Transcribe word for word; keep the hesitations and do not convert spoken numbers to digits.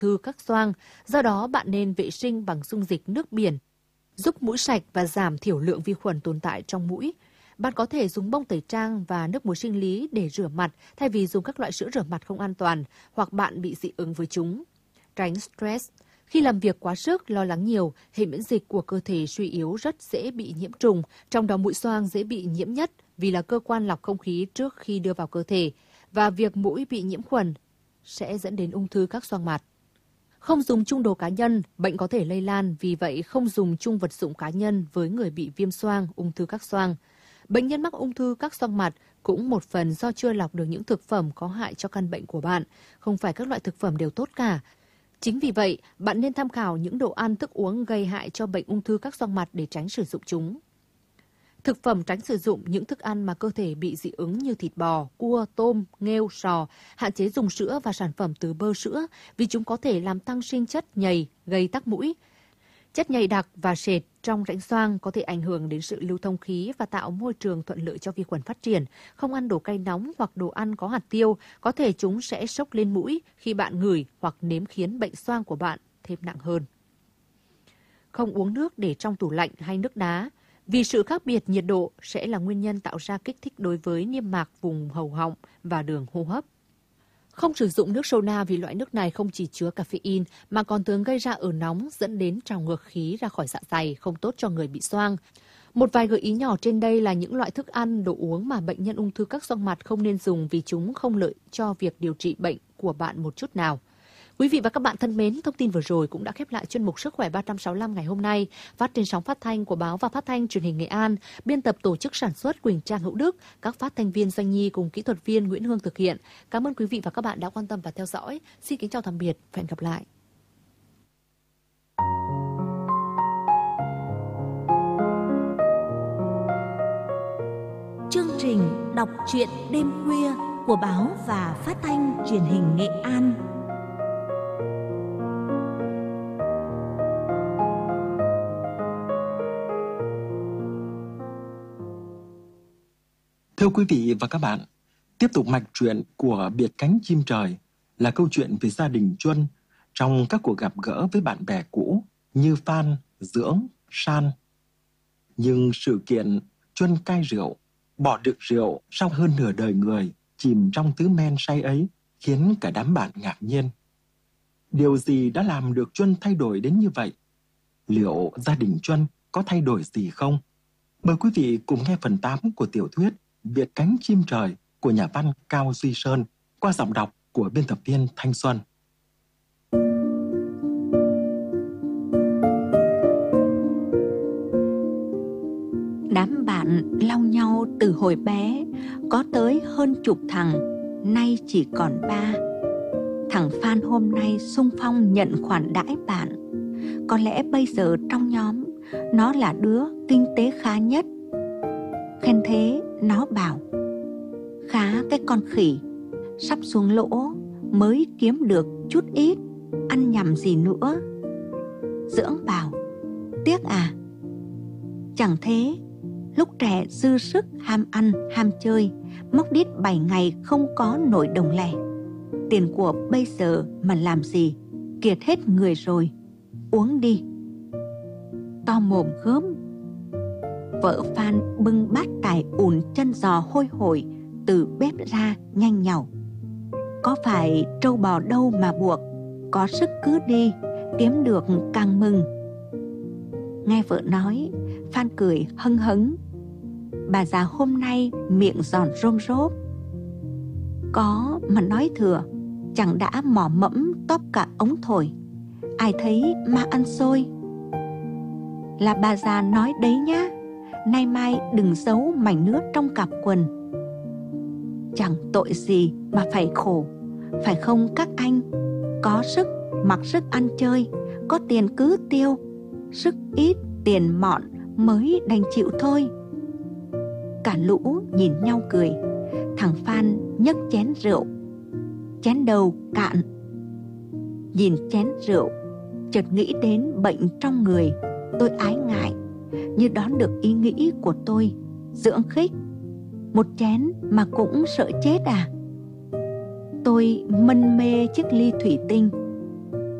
thư các xoang. Do đó, bạn nên vệ sinh bằng dung dịch nước biển, giúp mũi sạch và giảm thiểu lượng vi khuẩn tồn tại trong mũi. Bạn có thể dùng bông tẩy trang và nước muối sinh lý để rửa mặt thay vì dùng các loại sữa rửa mặt không an toàn hoặc bạn bị dị ứng với chúng. Tránh stress. Khi làm việc quá sức, lo lắng nhiều, hệ miễn dịch của cơ thể suy yếu rất dễ bị nhiễm trùng, trong đó mũi xoang dễ bị nhiễm nhất vì là cơ quan lọc không khí trước khi đưa vào cơ thể, và việc mũi bị nhiễm khuẩn sẽ dẫn đến ung thư các xoang mặt. Không dùng chung đồ cá nhân, bệnh có thể lây lan, vì vậy không dùng chung vật dụng cá nhân với người bị viêm xoang, ung thư các xoang. Bệnh nhân mắc ung thư các xoang mặt cũng một phần do chưa lọc được những thực phẩm có hại cho căn bệnh của bạn. Không phải các loại thực phẩm đều tốt cả. Chính vì vậy, bạn nên tham khảo những đồ ăn, thức uống gây hại cho bệnh ung thư các xoang mặt để tránh sử dụng chúng. Thực phẩm tránh sử dụng những thức ăn mà cơ thể bị dị ứng như thịt bò, cua, tôm, nghêu, sò. Hạn chế dùng sữa và sản phẩm từ bơ sữa vì chúng có thể làm tăng sinh chất nhầy, gây tắc mũi. Chất nhầy đặc và sệt trong rãnh xoang có thể ảnh hưởng đến sự lưu thông khí và tạo môi trường thuận lợi cho vi khuẩn phát triển. Không ăn đồ cay nóng hoặc đồ ăn có hạt tiêu, có thể chúng sẽ xốc lên mũi khi bạn ngửi hoặc nếm, khiến bệnh xoang của bạn thêm nặng hơn. Không uống nước để trong tủ lạnh hay nước đá, vì sự khác biệt nhiệt độ sẽ là nguyên nhân tạo ra kích thích đối với niêm mạc vùng hầu họng và đường hô hấp. Không sử dụng nước soda vì loại nước này không chỉ chứa caffeine mà còn thường gây ra ở nóng, dẫn đến trào ngược khí ra khỏi dạ dày, không tốt cho người bị xoang. Một vài gợi ý nhỏ trên đây là những loại thức ăn, đồ uống mà bệnh nhân ung thư các xoang mặt không nên dùng vì chúng không lợi cho việc điều trị bệnh của bạn một chút nào. Quý vị và các bạn thân mến, thông tin vừa rồi cũng đã khép lại chuyên mục Sức khỏe ba trăm sáu mươi lăm ngày hôm nay, phát trên sóng phát thanh của Báo và Phát thanh Truyền hình Nghệ An, biên tập tổ chức sản xuất Quỳnh Trang Hữu Đức, các phát thanh viên Doanh Nhi cùng kỹ thuật viên Nguyễn Hương thực hiện. Cảm ơn quý vị và các bạn đã quan tâm và theo dõi. Xin kính chào tạm biệt và hẹn gặp lại. Chương trình đọc truyện đêm khuya của Báo và Phát thanh Truyền hình Nghệ An. Thưa quý vị và các bạn, tiếp tục mạch truyện của Biệt cánh chim trời là câu chuyện về gia đình Chuân trong các cuộc gặp gỡ với bạn bè cũ như Phan, Dưỡng, San. Nhưng sự kiện Chuân cai rượu, bỏ được rượu sau hơn nửa đời người chìm trong tứ men say ấy khiến cả đám bạn ngạc nhiên. Điều gì đã làm được Chuân thay đổi đến như vậy? Liệu gia đình Chuân có thay đổi gì không? Mời quý vị cùng nghe phần tám của tiểu thuyết Biệt cánh chim trời của nhà văn Cao Duy Sơn qua giọng đọc của biên tập viên Thanh Xuân. Đám bạn lau nhau từ hồi bé, có tới hơn chục thằng, nay chỉ còn ba. Thằng Phan hôm nay xung phong nhận khoản đãi bạn. Có lẽ bây giờ trong nhóm, nó là đứa kinh tế khá nhất. Khen thế, nó bảo: khá cái con khỉ, sắp xuống lỗ, mới kiếm được chút ít, ăn nhầm gì nữa. Dưỡng bảo: tiếc à? Chẳng thế, lúc trẻ dư sức ham ăn, ham chơi, móc đít bảy ngày không có nổi đồng lẻ. Tiền của bây giờ mà làm gì, kiệt hết người rồi, uống đi. To mồm gớm. Vợ Phan bưng bát cải ùn chân giò hôi hổi từ bếp ra nhanh nhảu: có phải trâu bò đâu mà buộc, có sức cứ đi, kiếm được càng mừng. Nghe vợ nói, Phan cười hân hấn. Bà già hôm nay miệng giòn rôm rốp. Có mà nói thừa, chẳng đã mỏ mẫm tóp cả ống thổi, ai thấy ma ăn xôi. Là bà già nói đấy nhá, nay mai đừng giấu mảnh nước trong cặp quần. Chẳng tội gì mà phải khổ, phải không các anh? Có sức mặc sức ăn chơi, có tiền cứ tiêu, sức ít tiền mọn mới đành chịu thôi. Cả lũ nhìn nhau cười. Thằng Phan nhấc chén rượu, chén đầu cạn. Nhìn chén rượu, chợt nghĩ đến bệnh trong người. Tôi ái ngại, như đón được ý nghĩ của tôi. Dưỡng khích: một chén mà cũng sợ chết à? Tôi mân mê chiếc ly thủy tinh,